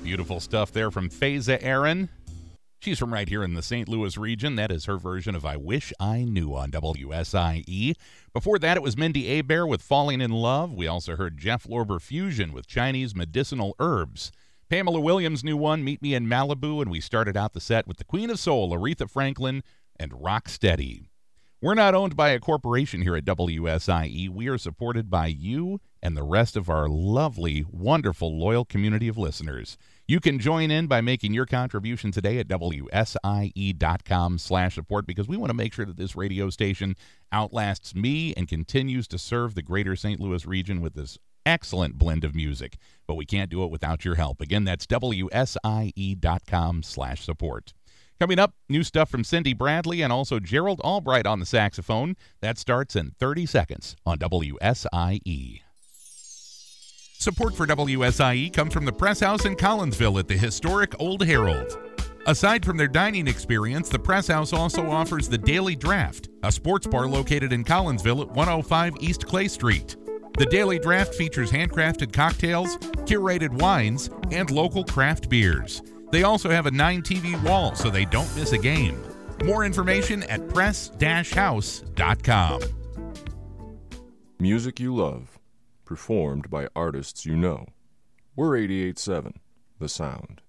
Beautiful stuff there from Faiza Aaron. She's from right here in the St. Louis region. That is her version of I Wish I Knew on WSIE. Before that, it was Mindy Abair with Falling in Love. We also heard Jeff Lorber Fusion with Chinese Medicinal Herbs. Pamela Williams' new one, Meet Me in Malibu, and we started out the set with the Queen of Soul, Aretha Franklin, and Rocksteady. We're not owned by a corporation here at WSIE. We are supported by you and the rest of our lovely, wonderful, loyal community of listeners. You can join in by making your contribution today at WSIE.com/support because we want to make sure that this radio station outlasts me and continues to serve the greater St. Louis region with this excellent blend of music. But we can't do it without your help. Again, that's WSIE.com/support. Coming up, new stuff from Cindy Bradley and also Gerald Albright on the saxophone. That starts in 30 seconds on WSIE. Support for WSIE comes from the Press House in Collinsville at the historic Old Herald. Aside from their dining experience, the Press House also offers the Daily Draft, a sports bar located in Collinsville at 105 East Clay Street. The Daily Draft features handcrafted cocktails, curated wines, and local craft beers. They also have a 9-TV wall so they don't miss a game. More information at press-house.com. Music you love, performed by artists you know. We're 88.7, The Sound.